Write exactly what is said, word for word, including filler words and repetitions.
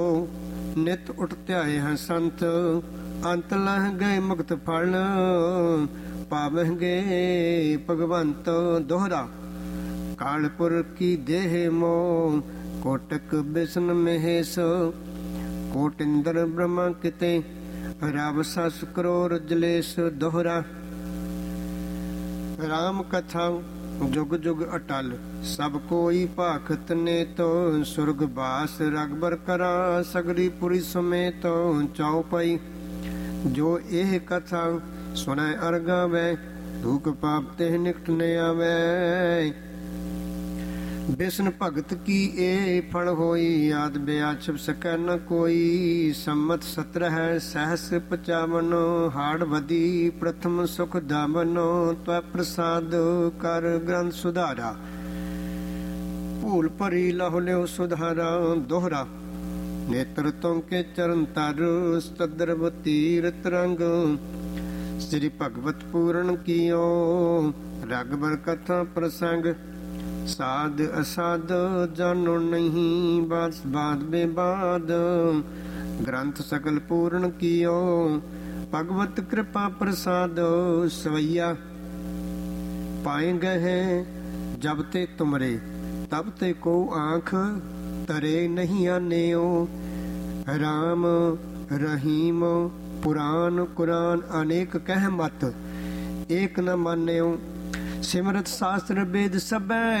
ਨਿਤ ਉਠ ਧਿਆਏ ਹੈ ਸੰਤ, ਅੰਤ ਲਹ ਗਏ ਮੁਕਤ ਫਲ, ਪਾਵਹਿਗੇ ਭਗਵੰਤ। ਦੋਹਰਾ। ਕਾਲਪੁਰ ਕੀ ਦੇਹ ਮੋਹ, ਕੋਟਕ ਬਿਸ਼ਨ ਮਹੇਸ਼, ਕੋਟਿੰਦਰ ਬ੍ਰਹਮਾ ਕਿਤੇ, ਰਬ ਸਸ ਕਰੋੜ ਜਲੇਸ਼। ਦੋਹਰਾ। ਰਾਮ ਕਥਾ ਜੁਗ ਜੁਗ ਅਟਲ, ਸਭ ਕੋਈ ਭਾਖਤ ਨੇ ਤੋ, ਸੁਰਗ ਬਾਸ ਰਗਬਰ ਕਰਾ, ਸਗਰੀ ਪੁਰੀ ਸਮੇਤ। ਚਉਪਈ। ਜੋ ਇਹ ਕਥਾ ਸੁਣੈ ਅਰ ਗਾਵੈ, ਧੂਕ ਪਾਪ ਤੇ ਨਿਕਟ ਨ ਆਵੈ। ਬਿਸ਼ਨ ਭਗਤ ਕੀ ਇਹ ਫਲ ਹੋਈ, ਆਦ ਬਿਆਛ ਸਕੈ ਨ ਕੋਈ। ਸੰਮਤ ਸਤਰਹਿ ਸਹਸ ਪਚਾਵਨ, ਹਾੜ ਵਧੀ ਪ੍ਰਥਮ ਸੁਖ ਦਾਵਨ। ਤਵੈ ਪ੍ਰਸਾਦ ਕਰ ਗ੍ਰੰਥ ਸੁਧਾਰਾ, ਭੂਲ ਭਰੀ ਲਹੁ ਲਿਓ ਸੁਧਾਰਾ। ਦੋਹਰਾ। ਨੇਤਰ ਤੁਮ ਕੇ ਚਰਨ ਤਰ, ਸਤਦਰਵ ਤੀਰਥ ਰੰਗ, ਸ੍ਰੀ ਭਗਵਤ ਪੂਰਨ ਕੀਓ, ਰਗਬਰ ਕਥਾ ਪ੍ਰਸੰਗ। ਸਾਧ ਅਸਾਧ ਜਾਨੋ ਨਹੀਂ, ਬਾਦ ਬਾਦ ਬੇਬਾਦ, ਗ੍ਰੰਥ ਸਕਲ ਪੂਰਨ ਕੀਓ, ਭਗਵਤ ਕਿਰਪਾ ਪ੍ਰਸਾਦ। ਸਵਈਆ। ਪਾਏ ਗਏ ਜਬ ਤੇ ਤੁਮਰੇ, ਤਬ ਤੇ ਕੋ ਆਂਖ, ਤਰੇ ਨਹੀਂ ਆਨਿਓ। ਰਾਮ ਰਹੀਮ ਪੁਰਾਨ ਕੁਰਾਨ, ਅਨੇਕ ਕਹਿ ਮਤ, ਏਕ ਨ ਮਾਨਿਓ। ਸਿਮਰਤ ਸਾਸਤਰ ਵੇਦ ਸਭੈ,